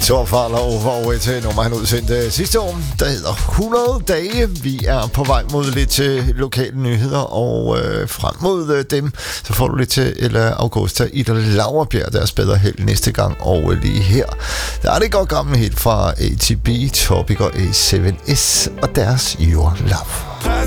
Torfall over til nummer, han udsendte sidste år, der hedder 100 dage. Vi er på vej mod lidt lokale nyheder, og frem mod dem, så får du lidt til Ella Augusta, Ida Lauerbjerg, deres bedre held næste gang. Og lige her, der er det godt gammel helt fra ATB, Topic og A7S og deres Your Love.